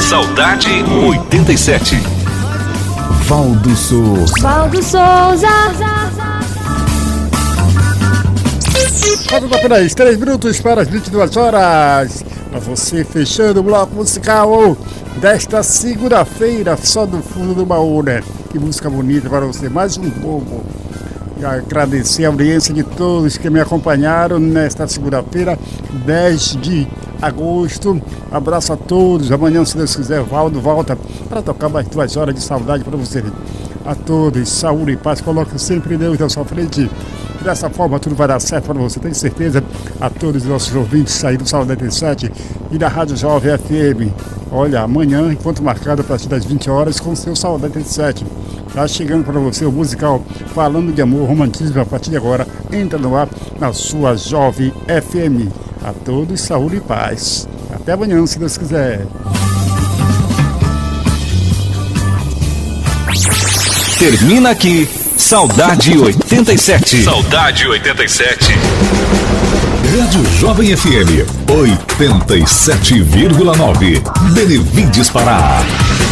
Saudade 87. Valdo Souza. Falta apenas 3 minutos para as 22 horas. Para você fechando o bloco musical desta segunda-feira, só do fundo do baú, né? Que música bonita para você. Mais um pouco. Agradecer a audiência de todos que me acompanharam nesta segunda-feira, 10 de agosto. Abraço a todos. Amanhã, se Deus quiser, Valdo volta para tocar mais 2 horas de saudade para você. A todos, saúde e paz. Coloque sempre Deus na sua frente. Dessa forma tudo vai dar certo para você, tenho certeza. A todos os nossos ouvintes aí do Saúde 87 e da Rádio Jovem FM. Olha, amanhã, enquanto marcado a partir das 20 horas, com o seu Saúde 87. Tá chegando para você o musical Falando de Amor, Romantismo. A partir de agora, entra no ar na sua Jovem FM. A todos, saúde e paz. Até amanhã, se Deus quiser. Termina aqui Saudade 87. Saudade 87. Rádio Jovem FM 87,9. Benevides Pará.